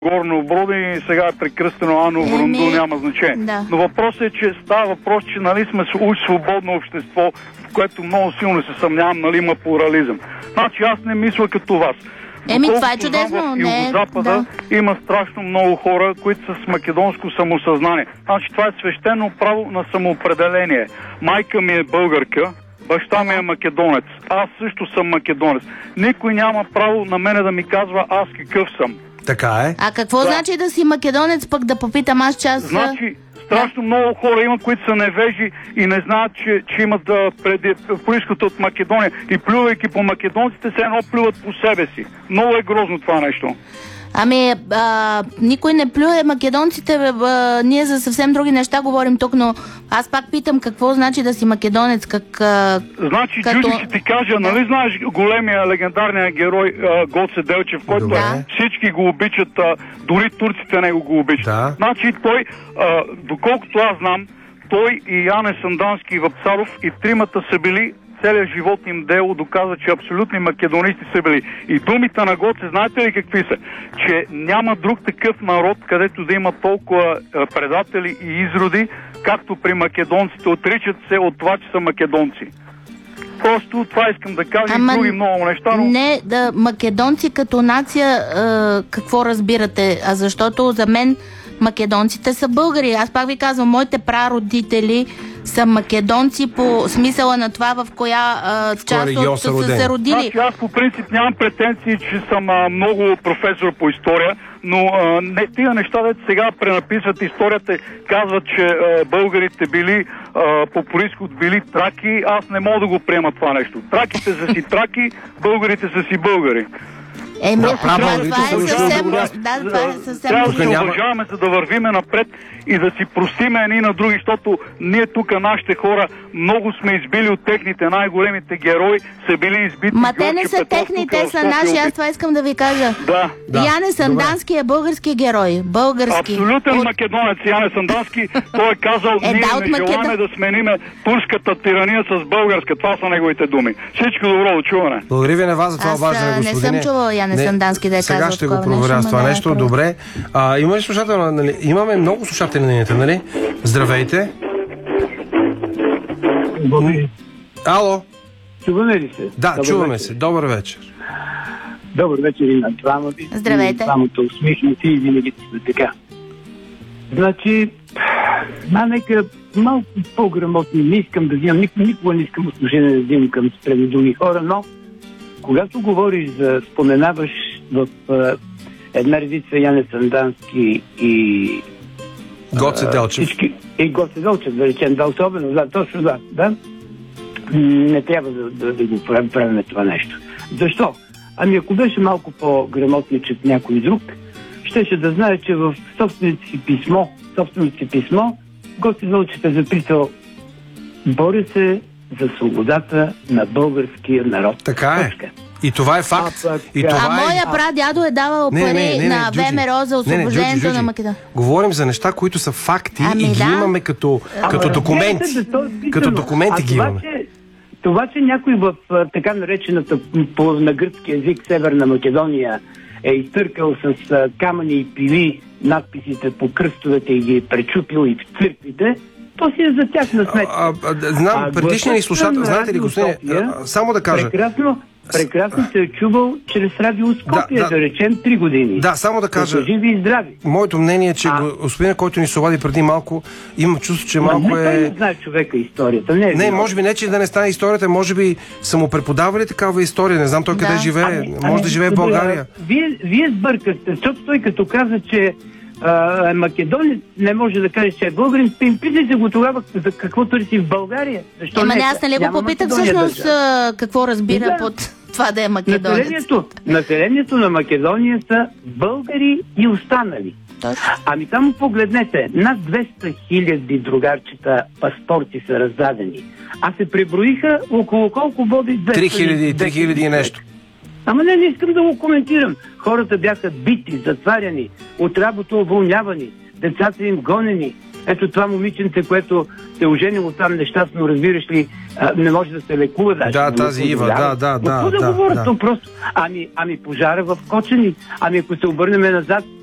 Горно Броди и сега е прекръстено Ано Врунду, няма значение. Да. Но въпросът е, че става въпрос, че нали сме свободно общество, в което много силно се съмнявам, нали има плурализъм. Значи аз не мисля като вас. Това е чудесно. В Югозапада има страшно много хора, които са с македонско самосъзнание. Значи това е свещено право на самоопределение. Майка ми е българка, баща ми е македонец. Аз също съм македонец. Никой няма право на мене да ми казва аз какъв съм. Така е. А какво значи да си македонец, пък да попитам аз час? Значи, страшно много хора има, които са невежи и не знаят, че имат произход от Македония. И плювайки по македонците, се едно плюват по себе си. Много е грозно това нещо. Ами, никой не плюе македонците, ние за съвсем други неща говорим тук, но аз пак питам какво значи да си македонец, Значи, Джуди, ще ти кажа, нали знаеш големия, легендарния герой Гоце Делчев, който всички го обичат, дори турците него го обичат. Да. Значи той, доколкото аз знам, той и Яне Сандански и Вапцаров и тримата са били целият живот им дело доказва, че абсолютни македонисти са били. И думите на Гоце, знаете ли какви са? Че няма друг такъв народ, където да има толкова предатели и изроди, както при македонците. Отричат се от това, че са македонци. Просто това искам да кажа и други много неща, но... Не, македонци като нация, какво разбирате? Защото за мен македонците са българи. Аз пак ви казвам, моите прародители са македонци по смисъла на това в коя част са се родили. Значи, аз по принцип нямам претенции, че съм много професор по история, но тия неща, дето сега пренаписват историята, казват, че българите били по произход били траки. Аз не мога да го приема това нещо. Траките са си траки, българите са си българи. Това е съвсем... Трябва да се уважаваме, за да вървиме напред и да си простиме едни на други, защото ние тук, нашите хора, много сме избили от техните най-големите герои, са били избити. Ма те не са техни, те са наши, аз това искам да ви кажа. Яне Сандански е български герой. Български. Абсолютен македонец Яне Сандански. Той е казал, ние не желаме да смениме турската тирания с българска. Това са неговите думи. Всичко добро до чуване. Благодаря ви на вас за това обаждане, господине. Не съм чувала Яне Сандански да е казал. Сега ще го проверя с това нещо. Добре. Има ли слушател? Нали? Имаме много слушатели на линията, нали? Здравейте. Ало. Чуваме ли се? Да, чуваме се. Добър вечер. Добър вечер и на двама ви. Здравейте. Двамата усмихнати и винаги сте така. Значи, нека малко по-грамотни не искам да взимам, никога не искам отношение да взимам към спрямо други хора, но когато говориш за, споменаваш в една редица Яне Сандански и Гоце Делчев. И Гоце Делчев, да речем, особено, точно да. Не трябва да го правим това нещо. Защо? Ами ако беше малко по-грамотничет някой друг, щеше да знае, че в собственото си писмо, Гоце Делчев е записал: боря се за свободата на българския народ. Така е. И това е факт. Моя прадядо е давал пари на ВМРО за освобождението на Македония. Говорим за неща, които са факти и ги имаме като документи. Като документи ги имаме. Това, че някой в така наречената на гръцки език Северна Македония е изтъркал с камъни и пили надписите по кръстовете и ги е пречупил и в църквите, то си е за тях на сметка. Знам, предишния ни слушател, знаете ли, господин, само да кажа. Прекрасно се е чувал чрез радио Скопие, да речем 3 години. Да, само да кажа. Живи и здрави. Моето мнение е, че господина, който ни се обади преди малко, има чувство, че малко е... Не знае човека историята. Не, може би не, че да не стане историята, може би са му преподавали такава история. Не знам той къде живее. Може да живее в България. Вие сбъркахте, защото той като каза, че македонец не може да каже, че е българин. Питайте го тогава за какво търси в България. Аз нали го попитах всъщност какво разбира под това да е македонец. Населението на Македония са българи и останали. Ами само погледнете, над 200 000 другарчета паспорти са раздадени. А се преброиха около колко води? 3000 и нещо. Ама не искам да го коментирам. Хората бяха бити, затваряни, от работа уволнявани, децата им гонени. Ето това момиченце, което се оженило там нещастно, разбираш ли, не може да се лекува даже. Да, тази Ива, да. Какво да говорят то просто? Ами пожара в Кочани. Ами ако се обърнем назад,